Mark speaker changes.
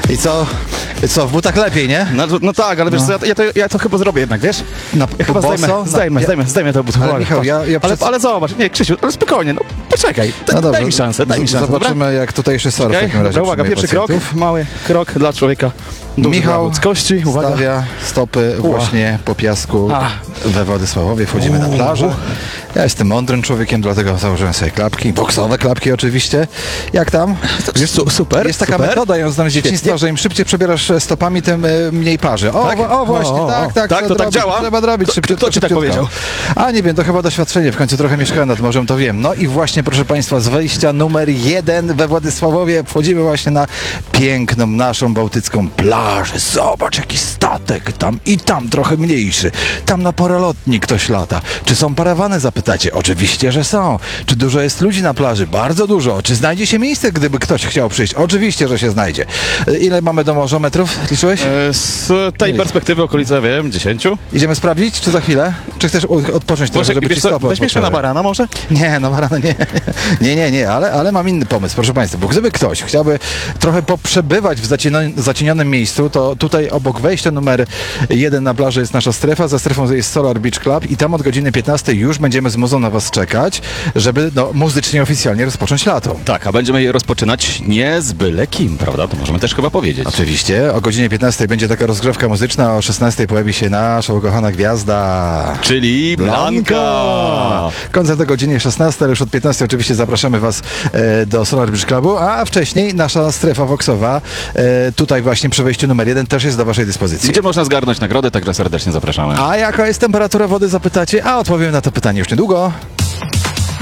Speaker 1: I co? W butach lepiej, nie?
Speaker 2: No tak, ale wiesz co, ja to chyba zrobię jednak, wiesz? Ja chyba
Speaker 1: boso?
Speaker 2: zdejmę to but.
Speaker 1: Ale Michał,
Speaker 2: ale zobacz, nie, Krzysiu, ale spokojnie, no poczekaj, daj mi szansę,
Speaker 1: Zobaczymy,
Speaker 2: dobra?
Speaker 1: jak tutejszy SOR w takim razie.
Speaker 2: Dobra, uwaga, pierwszy krok, mały krok dla człowieka.
Speaker 1: Michał
Speaker 2: ludzkości, uwaga.
Speaker 1: stawia stopy właśnie po piasku we Władysławowie. Wchodzimy na plażę. Ja jestem mądrym człowiekiem, dlatego założyłem sobie klapki, boksowe klapki oczywiście. Jak tam?
Speaker 2: Wiesz, super.
Speaker 1: Jest taka metoda, ją znam z dzieciństwa, że im szybciej przebierasz stopami, tym mniej parzy.
Speaker 2: Tak?
Speaker 1: Właśnie, tak.
Speaker 2: Tak, to tak działa?
Speaker 1: Trzeba robić szybciutko.
Speaker 2: Kto ci tak powiedział?
Speaker 1: A nie wiem, to chyba doświadczenie. W końcu trochę mieszkałem nad morzem, to wiem. No i właśnie, proszę Państwa, z wejścia numer 1 we Władysławowie wchodzimy właśnie na piękną naszą bałtycką plażę. Zobacz, jaki statek tam i tam trochę mniejszy. Tam na paralotni ktoś lata. Czy są parawany, zapytacie? Oczywiście, że są. Czy dużo jest ludzi na plaży? Bardzo dużo. Czy znajdzie się miejsce, gdyby ktoś chciał przyjść? Oczywiście, że się znajdzie. Ile mamy do morza metrów? Liczyłeś?
Speaker 2: Z tej perspektywy okolice, wiem, 10.
Speaker 1: Idziemy sprawdzić, czy za chwilę? Czy chcesz odpocząć trochę, żeby ci stopy
Speaker 2: weźmiesz mnie na barana może?
Speaker 1: Nie, na barana nie. Nie, ale mam inny pomysł, proszę Państwa, bo gdyby ktoś chciałby trochę poprzebywać w zacienionym miejscu, to tutaj obok wejścia numer 1 na plaży jest nasza strefa, za strefą jest Solar Beach Club i tam od godziny 15 już będziemy z muzą na Was czekać, żeby muzycznie oficjalnie rozpocząć lato.
Speaker 2: Tak, a będziemy je rozpoczynać nie z byle kim, prawda? To możemy też chyba powiedzieć.
Speaker 1: Oczywiście, o godzinie 15 będzie taka rozgrzewka muzyczna, o 16 pojawi się nasza ukochana gwiazda.
Speaker 2: Czyli Blanka!
Speaker 1: Koncert o godzinie 16, ale już od 15 oczywiście zapraszamy Was do Solar Beach Clubu, a wcześniej nasza strefa woksowa tutaj właśnie przy wejściu numer 1 też jest do Waszej dyspozycji.
Speaker 2: Gdzie można zgarnąć nagrody, także serdecznie zapraszamy.
Speaker 1: A jaka jest temperatura wody, zapytacie? A odpowiem na to pytanie już niedługo.